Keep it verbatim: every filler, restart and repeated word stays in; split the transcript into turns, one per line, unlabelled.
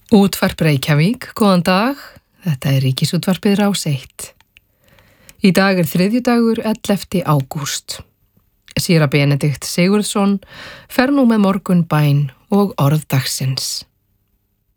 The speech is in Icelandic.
Útvarp Reykjavík, góðan dag. Þetta er Ríkisútvarpið Rás eitt. Í dag er þriðjudagur ellefti ágúst. Síra Benedikt Sigurðsson fer nú með morgunbæn og orð dagsins.